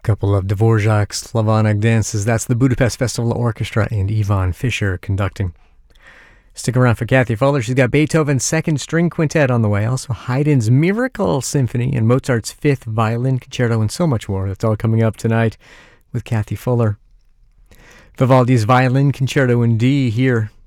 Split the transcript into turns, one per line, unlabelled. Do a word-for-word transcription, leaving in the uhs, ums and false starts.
couple of Dvorak's Slavonic dances. That's the Budapest Festival Orchestra and Ivan Fischer conducting. Stick around for Kathy Fuller. She's got Beethoven's Second String Quintet on the way, also Haydn's Miracle Symphony and Mozart's Fifth Violin Concerto, and so much more. That's all coming up tonight with Kathy Fuller. Vivaldi's Violin Concerto in D here